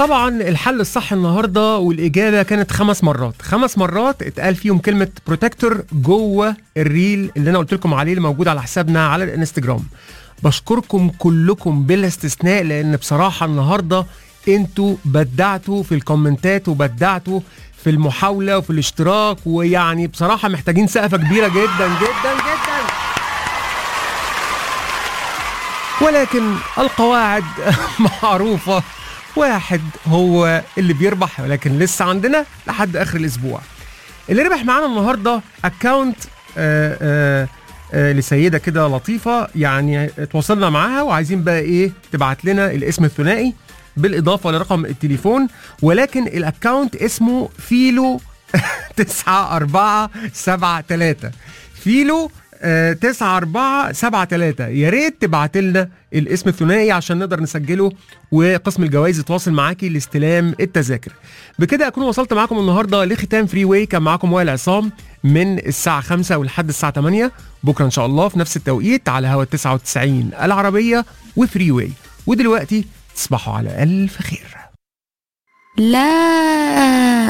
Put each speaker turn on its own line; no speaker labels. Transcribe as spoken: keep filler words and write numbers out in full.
طبعا الحل الصح النهارده والاجابه كانت خمس مرات خمس مرات اتقال فيهم كلمه بروتكتور جوه الريل اللي انا قلت لكم عليه اللي موجود على حسابنا على الانستجرام. بشكركم كلكم بلا استثناء لان بصراحه النهارده انتوا بدعتوا في الكومنتات وبدعتوا في المحاوله وفي الاشتراك، ويعني بصراحه محتاجين سقفه كبيره جدا جدا جدا. ولكن القواعد معروفه، واحد هو اللي بيربح، ولكن لسه عندنا لحد اخر الاسبوع. اللي ربح معانا النهارده اكاونت آآ آآ آآ لسيده كده لطيفه، يعني تواصلنا معاها وعايزين بقى ايه تبعت لنا الاسم الثنائي بالاضافه لرقم التليفون، ولكن الاكاونت اسمه فيلو تسعة أربعة سبعة تلاتة فيلو آه تسعة أربعة سبعة تلاتة. يا ريت تبعت لنا الاسم الثنائي عشان نقدر نسجله وقسم الجوائز يتواصل معاكي لاستلام التذاكر. بكده اكون وصلت معاكم النهارده لختام فري واي. كان معاكم وائل عصام من الساعه خمسة ولحد الساعه تمانية بكره ان شاء الله في نفس التوقيت على هوا تسعة وتسعين العربيه وفري واي. ودلوقتي تصبحوا على الف خير.
لا